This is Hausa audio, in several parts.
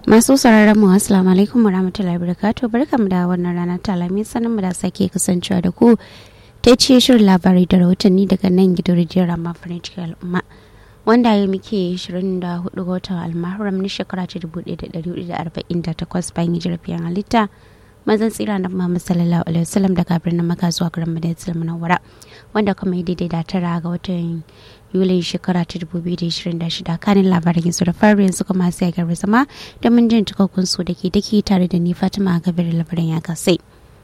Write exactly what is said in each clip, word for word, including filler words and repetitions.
Masu sauraron mu assalamu alaikum warahmatullahi wabarakatuh, barkamu da wannan rana ta Alhamis, sanin mu da sake kasancewa da ku ta ce shirin labarai da rahotanni daga nan gidan rediyon Rama farin cikin al'umma, wanda ya muke ashirin da hudu ga watan Almuharram na shekara ta dubu ɗaya da ɗari hudu da arba'in da takwas bayan hijirar fiyan halitta mazan tsira na Muhammad sallallahu alaihi wasallam daga birnin Makka zuwa garin Madinatul Munawwara, wanda kuma ya daidai da tara ga watan Yuli shekara ta dubu biyu da ashirin da shida. Kanin labarin yanzu da fari yanzu kuma sai ga zama da mun jin cikakkun su dake dake tare da ni Fatima Gabir labarin ya kasai.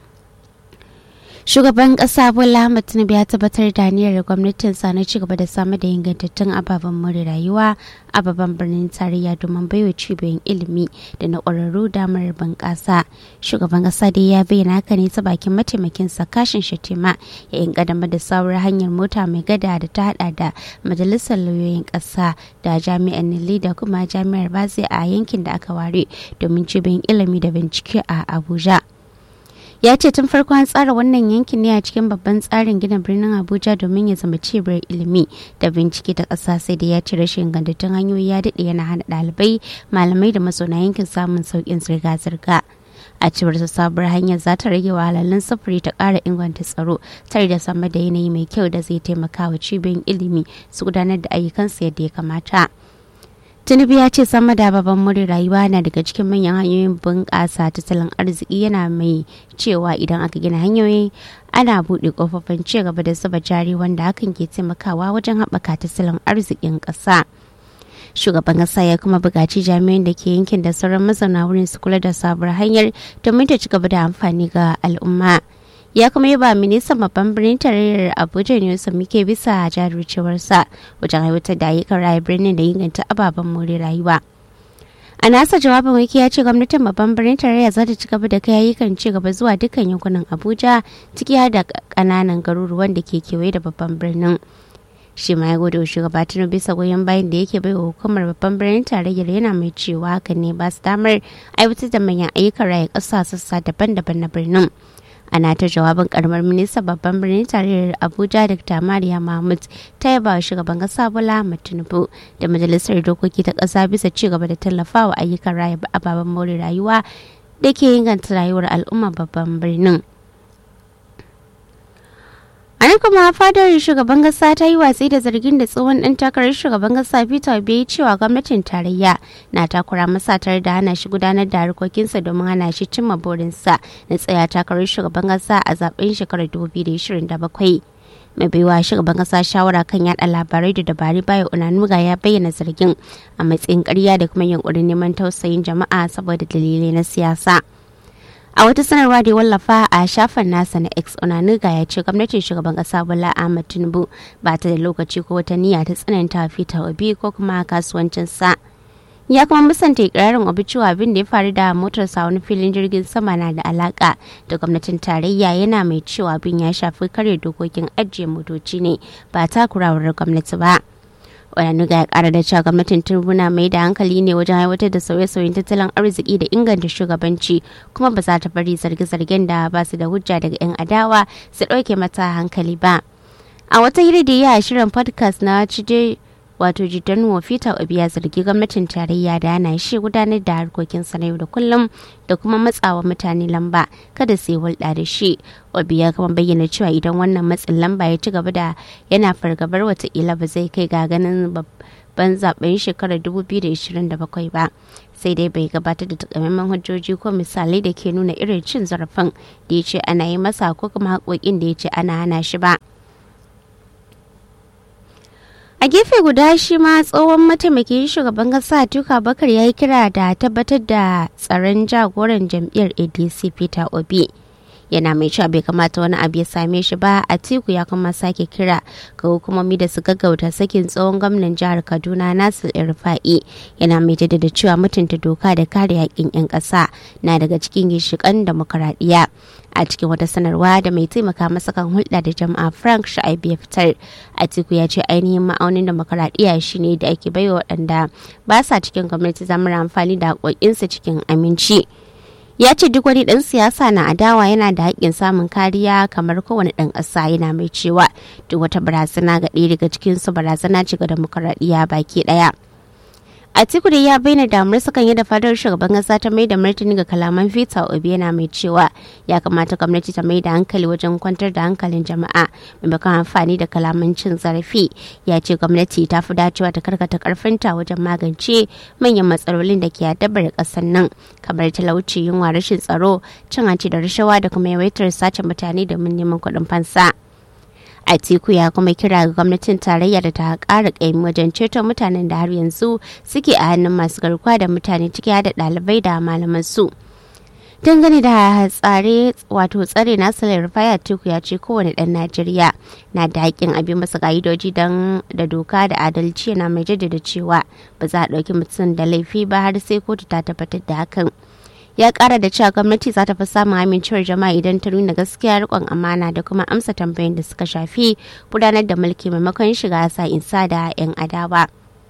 Shugaban kasa Bola Ahmed Tinubu ya tabbatar da niyyar gwamnatin sa na cigaba da samar da ingantattun ababen more rayuwa a babban birnin tarayya domin baiwa cibiyoyin ilimi da na ƙwararru damar bunƙasa. Shugaban kasa dai ya bayyana haka ne ta bakin mataimakin sa Kashin Shatima yayin ƙaddamar da sabuwar hanyar mota mai gada da ta hada da majalisar lauyoyin ƙasa da jami'an Nili da kuma jami'ar Baze a yankin da aka ware domin cibiyoyin ilimi da bincike a Abuja. Ya ce tun farko an tsara wannan yankin ne a cikin babban tsarin gina birnin Abuja domin ya zama cibiyar ilimi da bincike ta ƙasa, sai da ya ce rashin ingantattun hanyoyi ya daɗe yana hana ɗalibai, malamai da mazauna yankin samun sauƙin zirga-zirga. A cewar sabuwar hanyar za ta rage wahalhalun sufuri, ta ƙara inganta tsaro tare da samar da yanayi mai kyau da zai taimaka wa cibiyoyin ilimi su gudanar da ayyukansu yadda ya kamata. Tinubu ya ce sama da babban muri rayuwa na daga cikin manyan hanyoyin bunƙasa tattalin arziki, yana mai cewa idan aka gina hanyoyi ana buɗe ƙofofin ci gaba da zuba jari wanda hakan ke taimakawa wajen haɓaka tattalin arzikin ƙasa. Shugaban ƙasa ya kuma buƙaci jami'an da ke yankin da sauran mazauna wurin su kula da sabuwar hanyar domin ta ci gaba da amfani ga al'umma. Ya kuma yaba ministan babban birnin tarayyar Abuja ne su muke bisa jajircewarsa wajen aiwatar da ayyukan raya birnin da inganta ababen more rayuwa. A nasa jawabin wiki ya ce gwamnatin babban birnin tarayya za ta ci gaba da kai ayyukan ci gaba zuwa dukkan yankunan Abuja, ciki har da kananan garuruwan da ke kewaye da babban birnin. Shi ma ya gode wa shugaba Tinubu bisa goyon bayan da yake bai wa hukumar babban birnin tarayyar, yana mai cewa hakan ne ba su damar aiwatar da manyan ayyukan raya ƙasa sassa daban-daban na birnin. Ana ta jawabin karamar minista babban birnin tarayyar Abuja Dr. Mariya Mahmud ta yaba wa shugaban kasa Bola Ahmed Tinubu da majalisar dokoki ta kasa bisa ci gaba da tallafawa ayyukan raya ababen more rayuwa da ke inganta rayuwar al'umma babban birnin. A nan kuma fadar shugaban kasa ta yi watsi da zargin da tsohon ɗan takarar shugaban kasa Peter Obi cewa gwamnatin tarayya na takura masa tare da hana shi gudanar da harkokinsa domin hana shi cimma burinsa na tsaya takarar shugaban kasa a zaben shekarar dubu biyu da ashirin da bakwai. Mai baiwa shugaban kasa shawara kan yada labarai da dabari Bayo Onanuga ya bayyana zargin a matsayin ƙarya da kuma yunkurin neman tausayin jama'a saboda dalilai na siyasa. A wata sanarwa da ya wallafa a shafin nasa na X, Onanuga ya ce gwamnatin shugaban kasa Bola Ahmed Tinubu ba ta da lokaci ko wata niyya ta tsananta Peter Obi ko kuma kasuwancinsa. Ya kuma musanta ikirarin Obi cewa abin da ya faru da motarsa wani filin jirgin sama na da alaka da gwamnatin tarayya, yana mai cewa abin ya shafi karya dokokin ajiye motoci ne ba takurawar gwamnati ba. Onanuga ya kara da cewa gwamnatin Tinubu na mai da hankali ne wajen aiwatar da sauye-sauyen tattalin arziki da inganta shugabanci, kuma ba za ta bari zarge-zargen da ba su da hujja daga 'yan adawa su ɗauke mata hankali ba. A wata hira da ya shirin podcast na Chide wato Jidan Wafita, Obi ya zargi gwamnatin tarayya da yana shi gudanar da harkokinsa na yau da kullum da kuma matsawa mutane lamba kada su yi hulɗa da shi. Obi ya kuma bayyana cewa idan wannan matsin lamba ya ci gaba da yana fargabar watakila ba zai kai ga ganin babban zaben shekarar dubu biyu da ashirin da bakwai ba. Sai dai bai gabatar da takamaiman hujjoji ko misalai da ke nuna irin cin zarafin da ya ce ana yi masa ko kuma haƙoƙin da ya ce ana hana shi ba. A gefe guda shi ma tsohon mataimakin shugaban kasa Atiku Abubakar ya yi kira da tabbatar da tsaron jagoran jam'iyyar A D C Peter Obi. Yana mai cewa bai kamata wani abu ya same shi ba. Atiku ya kuma sake kira ga hukumomi da su gaggauta sakin tsohon gwamnan jihar Kaduna Nasir El-Rufai. Yana mai jaddada cewa mutunta doka da kare haƙƙin 'yan ƙasa na daga cikin ginshiƙan demokaradiyya. A cikin wata sanarwa da mai taimaka masa kan hulɗa da jama'a Frank Shaibu ya fitar, Atiku ya ce ainihin ma'aunin demokaradiyya shine da ake baiwa waɗanda ba sa cikin gwamnati zamar amfani da haƙoƙinsu cikin aminci. Ya ce duk wani ɗan siyasa na adawa yana da haƙƙin samun kariya kamar kowane ɗan ƙasa, yana mai cewa duk wata barazana ga ɗaya daga cikinsu barazana ce ga demokaradiyya baki ɗaya. Atiku da ya bayyana damuwar sakan yadda fadar shugaban kasa ta mai da martani ga kalaman Peter Obi, yana mai cewa ya kamata gwamnati ta mai da hankali wajen kwantar da hankalin jama'a maimakon amfani da kalaman cin zarafi. Ya ce gwamnati ta fi dacewa ta karkata karfinta wajen magance manyan matsalolin da ke addabar kasar nan kamar talauci, yunwa, rashin tsaro, cin hanci da rashawa da kuma yawaitar sace mutane domin neman kuɗin fansa. Atiku ya kuma kira ga gwamnatin tarayya da ta ƙara ƙaimi wajen ceto mutanen da har yanzu suke a hannun masu garkuwa da mutane, ciki da ɗalibai da malaman su. Dangane da tsare wato tsare Nasir Rufai, Atiku ya ce kowane ɗan Najeriya na da haƙƙin abin masa ƙa'idoji don da doka da adalci, yana mai jaddada cewa ba za a ɗauki mutum da laifi ba har sai kotu ta tabbatar da hakan. Ya kara da cewa gwamnati za ta fi samun amincewar jama'a idan ta nuna gaskiya, riƙon amana da kuma amsa tambayoyin da suka shafi gudanar da mulki maimakon shiga sa'insa da 'yan adawa.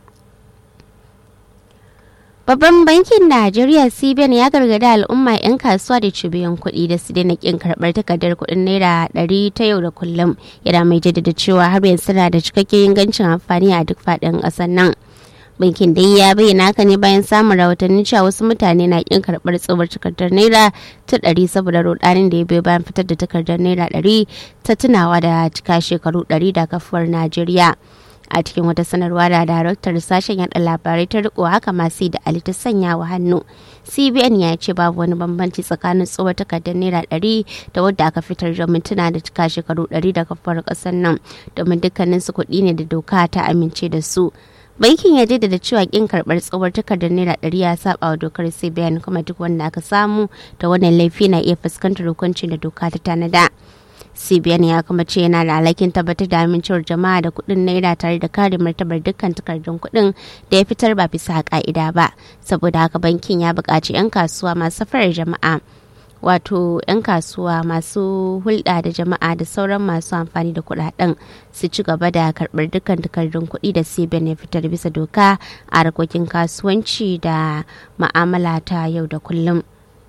Babban bankin Najeriya C B N ya gargada al'umma 'yan kasuwa da cibiyoyin kuɗi da su daina kin karɓar takardar kuɗin naira ɗari ta yau da kullum, yana mai jaddada cewa har yanzu suna da cikakken ingancin amfani a duk faɗin ƙasar nan. Bankin dai ya bayyana haka ne bayan samun rahotanni cewa wasu mutane na kin karɓar tsohuwar takardar naira ta ɗari saboda rudanin da ya biyo bayan fitar da takardar naira ɗari ta tunawa da cika shekaru ɗari da kafuwar Najeriya. A cikin wata sanarwa da daraktar sashen yada labarai ta riko haka masu da Ali ta sanya wa hannu, C B N ya ce babu wani bambanci tsakanin tsohuwar takardar naira ɗari da wadda aka fitar domin tuna da cika shekaru ɗari da kafuwar ƙasar nan, domin dukkaninsu kuɗi ne da doka ta amince da su. Bankin ya jaddada cewa kin karɓar tsohuwar takardar naira ɗari ya saba wa dokar C B N, kuma duk wanda aka samu da wannan laifi na iya fuskantar hukuncin da doka ta tanada. C B N ya kuma ce yana da alhakin tabbatar da amincewar jama'a da kuɗin naira tare da kare martabar dukkan takardun kuɗin da ya fitar ba bisa ka'ida ba. Saboda haka bankin ya buƙaci 'yan kasuwa masu safarar jama'a wato 'yan kasuwa masu hulɗa da jama'a da sauran masu amfani da kuɗaɗen su ci gaba da karɓar dukkan takardun kuɗi da C B N ya fitar bisa doka a harkokin kasuwanci da ma'amala ta yau da kullum.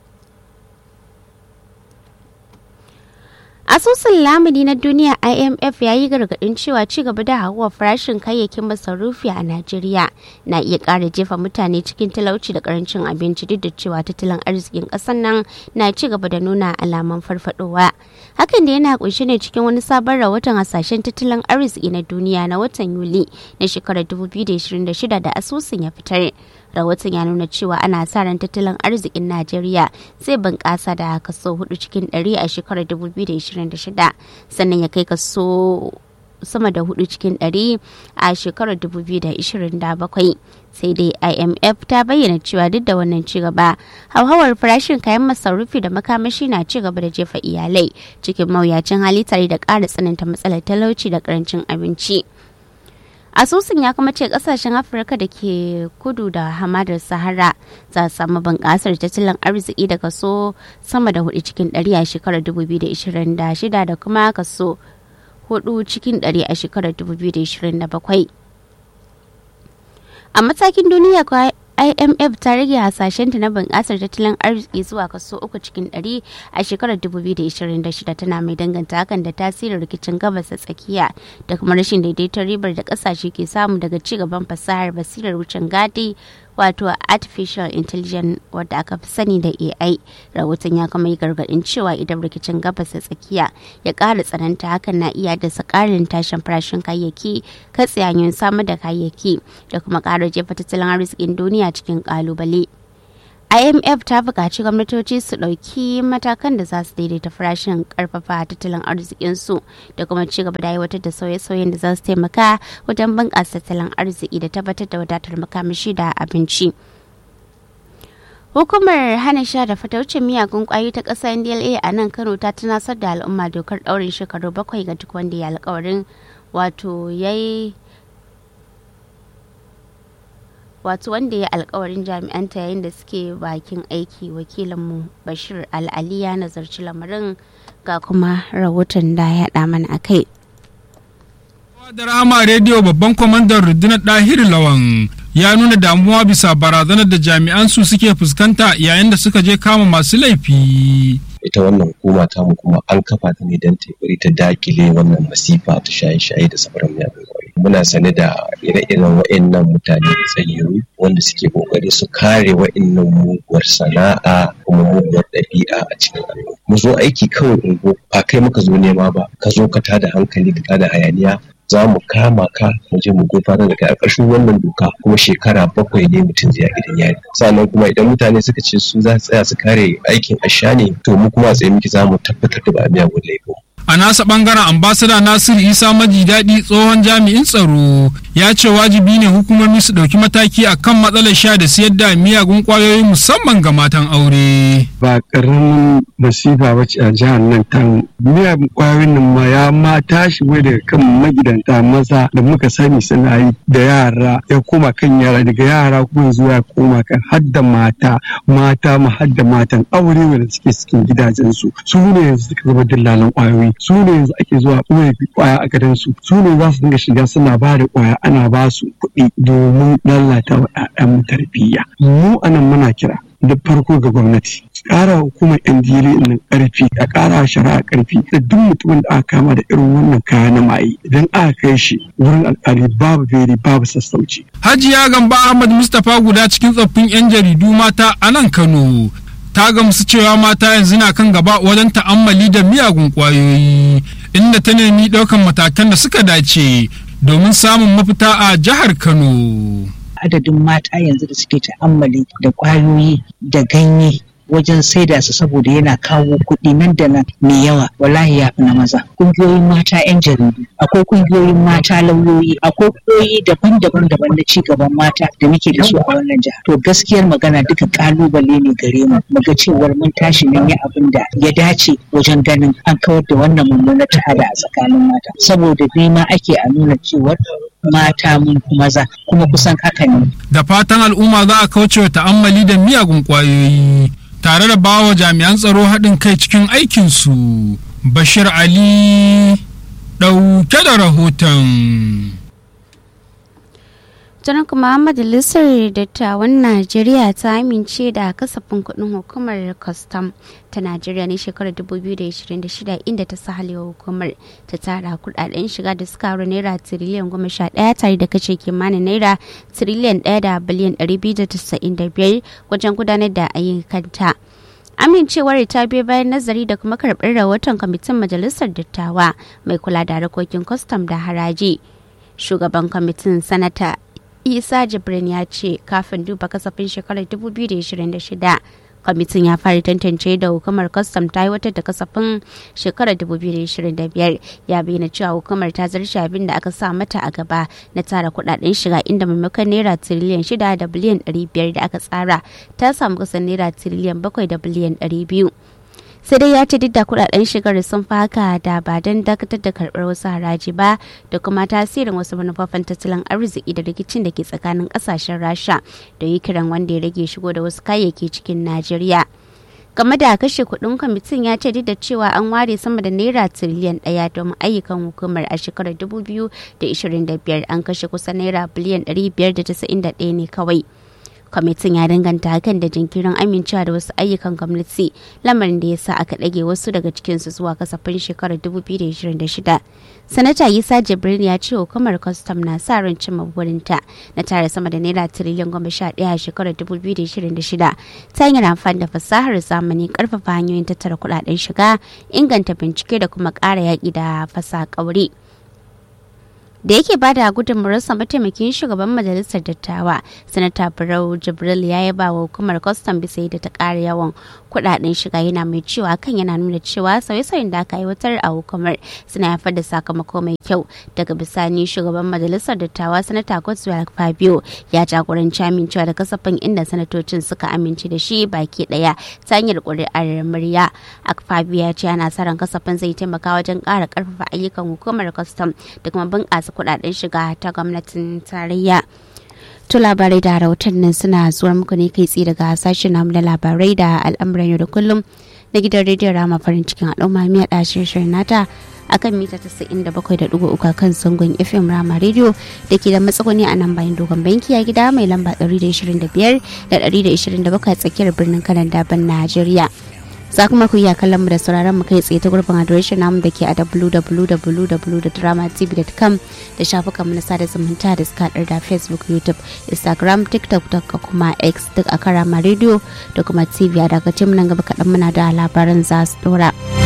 Asusun lamuni na duniya I M F ya yi gargaɗin cewa ci gaba da hauhawar farashin kayayyakin masarufi a Najeriya na iya ƙara jefa mutane cikin talauci da ƙarancin abinci, duk da cewa tattalin arzikin ƙasar nan na ci gaba da nuna alaman farfadowa. Hakan da yana ƙunshe ne cikin wani sabon rahoton hasashen tattalin arziki na duniya na watan Yuli na shekarar dubu biyu da ashirin da shida da asusun ya fitar. Rahoton ya nuna cewa ana sa ran tattalin arzikin Najeriya zai bunƙasa da kaso hudu cikin ɗari a shekarar dubu biyu da ashirin da shida, sannan ya kai kaso sama da hudu cikin ɗari a shekarar dubu biyu da ashirin da bakwai. Sai dai I M F ta bayyana cewa duk da wannan cigaba, hauhawar farashin kayan masarufi da makamashi na ci gaba da jefa iyalai cikin mawuyacin hali tare da ƙara tsananta matsalar talauci da ƙarancin abinci. Asusun ya kuma ce kasashen Afirka da ke kudu da hamadar Sahara za su samu bunƙasar tattalin arziki da kaso sama da hudu cikin ɗari a shekarar dubu biyu da ashirin da shida da kuma kaso hudu cikin ɗari a shekarar dubu biyu da ashirin da bakwai. A matakin duniya kuwa I M F ta rage hasashenta na bunƙasar tattalin arziki zuwa kaso uku cikin ɗari a shekarar dubu biyu da ashirin da shida, tana mai danganta hakan da tasirin rikicin gabas ta tsakiya da kuma rashin daidaiton ribar da ƙasashe ke samu daga ci gaban fasahar basirar wucin gadi wato artificial intelligence wadda aka fi sani da A I. Rahoton ya kuma yi gargaɗin cewa idan rikicin gabas ta tsakiya ya ƙara tsananta, hakan na iya haddasa ƙarin tashin farashin kayayyaki, katse hanyoyin samar da kayayyaki da kuma ƙara jefa tattalin arzikin duniya cikin ƙalubale. I M F ta buƙaci gwamnatoci su ɗauki matakan da za su daidaita farashin ƙarfafa tattalin arzikinsu da kuma ci gaba da aiwatar da sauye-sauyen da za su taimaka wajen bunƙasa tattalin arziki da tabbatar da wadatar makamashi da abinci. Hukumar hana sha da fataucin miyagun ƙwayoyi ta ƙasa N D L A a nan Kano ta tunasar da al'umma dokar ɗaurin shekaru bakwai ga duk wanda ya alƙawarin wato yayi wato wanda ya alkawarin jami'anta yayin da suke bakin aiki. Wakilinmu Bashir Al'ali ya nazarci lamarin ga kuma rahoton da ya haɗa mana a kai. Da Rahama Rediyo babban kwamandan rundunar Ɗahir Lawan ya nuna damuwa bisa barazanar da jami'an su suke fuskanta yayin da suka je kama masu laifi. Ita wannan hukuma tamu kuma an kafa ta ne don ta ta dakile wannan masifa ta shaye-shaye da safaran miyagun ƙwayoyi. muna sane da ire-iren wa'annan mutane tsayyaru wanda suke kokari su kare wa'annan muguwar sana'a kuma muguwar ɗabi'a a cikin al'umma. Mu zo aiki kawai ungo ba kai muka zo nema ba, ka zo ka tada hankali ka tada hayaniya, za mu kama ka mu je mu gurfanar da kai a ƙarshen wannan doka, kuma shekara bakwai ne mutum zai a gidan yari. Sannan kuma idan mutane suka ce su za su tsaya su kare aikin asha ne, to mu kuma a tsaye muke za mu tabbatar da ba a miyagun laifin. A nasa bangaren ambasada Nasiru Isa Maji Daɗi tsohon jami'in tsaro ya ce wajibi ne hukumomi su ɗauki mataki akan matsalar sha da siyar da miyagun ƙwayoyi musamman ga matan aure. Ba ƙaramin masifa ba ce a jihar nan ta miyagun ƙwayoyin nan ma ya ma tashi wai daga kan magidanta maza da muka sani suna yi da yara ya koma kan yara, daga yara kuma zuwa ya koma kan hadda mata mata ma hadda matan aure wanda suke cikin gidajensu, su ne yanzu suka zama dillalan ƙwayoyi. Su ne yanzu ake zuwa ɓoye kwaya a gadansu, su ne za su dinga shiga suna ba da kwaya ana ba su kuɗi domin lalata wa 'ya'yan tarbiyya. Mu anan muna kira da farko ga gwamnati ƙara hukumar yan jere nan ƙarfi, a ƙara shari'a ƙarfi da duk mutumin da aka kama da irin wannan kaya na maye idan aka kai shi wurin alƙali babu beli babu sassauci. Hajiya Gamba Ahmad Mustapha guda cikin tsoffin 'yan jaridu mata a nan Kano ta gamsu cewa mata yanzu na kan gaba wajen ta'ammali da miyagun ƙwayoyi, inda ta nemi ɗaukan matakan da suka dace domin samun mafita a jihar Kano. Adadin mata yanzu da suke ta'ammali da ƙwayoyi da ganye wajen saida su saboda yana kawo kuɗi nan da nan mai yawa, wallahi ya fi na maza. Kungiyoyin mata 'yan jaridu, akwai kungiyoyin mata lauyoyi, akwai kungiyoyi daban-daban daban na ci gaban mata da muke da su a wannan jiha. To gaskiyar magana duka kalubale ne gare mu, mu ga cewar mun tashi mun yi abin da ya dace wajen ganin an kawar da wannan mummunar ta'ada a tsakanin mata. Saboda nema ake a nuna cewar mata mun maza, kuma kusan haka ne. Da fatan al'umma za a kauce wa ta'ammali da miyagun ƙwayoyi tare da bawa jami'an tsaro haɗin kai cikin aikinsu. Bashir Ali ɗauke da rahoton. Tunan kuma majalisar dattawan Najeriya ta amince da kasafin kuɗin hukumar kwastam ta Najeriya ne shekarar dubu biyu da ashirin da shida, inda ta sahalewa hukumar ta tara kuɗaɗen shiga da suka haura naira tiriliyan goma sha ɗaya tare da kashe kimanin naira tiriliyan ɗaya da biliyan ɗari biyu da tasa'in da biyar wajen gudanar da ayyukanta. Amincewar ta biyo bayan nazari da kuma karɓar rahoton kwamitin majalisar dattawa mai kula da harkokin kwastam da haraji. Shugaban kwamitin sanata Isa Jibrin ya ce kafin duba kasafin shekarar dubu biyu da ashirin da shida kwamitin ya fara tantance da hukumar kwastam ta aiwatar da kasafin shekarar dubu biyu da ashirin da biyar. Ya bayyana cewa hukumar ta zarce abin da aka sa mata a gaba na tara kudaden shiga, inda maimakon naira tiriliyan shida da biliyan ɗari biyar da aka tsara ta samu kusan naira tiriliyan bakwai da biliyan ɗari biyu. Sai dai ya ce duk da kudaden shigar sun fi haka da ba don dakatar da karbar wasu haraji ba da kuma tasirin wasu manufofin tattalin arziki da rikicin da ke tsakanin kasashen Rasha da Ukraine wanda ya rage shigo da wasu kayayyaki cikin Najeriya. Game da kashe kudin kwamitin ya ce duk da cewa an ware sama da naira tiriliyan daya domin ayyukan hukumar a shekarar dubu biyu da ashirin da biyar, an kashe kusan naira biliyan ɗari biyar da tasa'in da ɗaya ne kawai. Kwamitin ya danganta hakan da jinkirin amincewa da wasu ayyukan gwamnati, lamarin da ya sa aka ɗage wasu daga cikinsu zuwa kasafin shekarar dubu biyu da ashirin da shida. Sanata Isa Jibril ya ce hukumar kwastam na sa ran cimma burinta na tara sama da naira tiriliyan goma sha ɗaya a shekarar dubu biyu da ashirin da shida ta hanyar amfani da fasahar zamani, karfafa hanyoyin tattara kuɗaɗen shiga, inganta bincike da kuma ƙara yaƙi da fasa ƙauri. Da yake ba da gudunmawarsa, mataimakin shugaban majalisar dattawa sanata Barau Jibril ya yaba wa hukumar kwastam bisa yadda ta ƙara yawan kuɗaɗen shiga, yana mai cewa kan yana nuna cewa sauye-sauyen da aka aiwatar a hukumar suna haifar da sakamako mai kyau. Daga bisani shugaban majalisar dattawa sanata Godswill Fabio ya jagoranci amincewa da kasafin, inda sanatocin suka amince da shi baki ɗaya ta hanyar ƙuri'ar murya. Fabio ya ce ana sa ran kasafin zai taimaka wajen ƙara ƙarfafa ayyukan hukumar kwastam da kuma bunƙasa kudaden shiga ta gwamnatin tarayya. To labarai da rahotannin suna zuwa muku ne kai tsaye daga sashen namu na labarai da al'amuran yau da kullum na gidan rediyon Rama farin cikin al'umma miya ɗashin shirin nata akan mita tasa'in da bakwai da ɗigo uku kan zangon F M Rama Radio da ke da matsuguni a nan bayan dogon banki a gida mai lamba ɗari da ashirin da biyar da ɗari da ashirin da bakwai a tsakiyar birnin Kanan Daban Najeriya. za kuma ku iya kallon mu da sauraron mu kai tsaye ta gurbin adireshin namu da ke a w w w dot drama t v dot com da shafukan mu na sada zumunta da suka haɗar da Facebook, YouTube, Instagram, TikTok da kuma X duk a Karama Radio da kuma T V a daga nan gaba kaɗan muna da labaran za su dora.